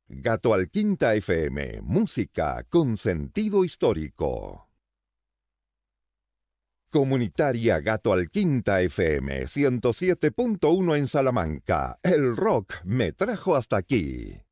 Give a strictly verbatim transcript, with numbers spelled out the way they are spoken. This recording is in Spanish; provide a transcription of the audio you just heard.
Gato al Quinta F M, música con sentido histórico. Comunitaria Gato al Quinta F M ciento siete punto uno en Salamanca. El rock me trajo hasta aquí.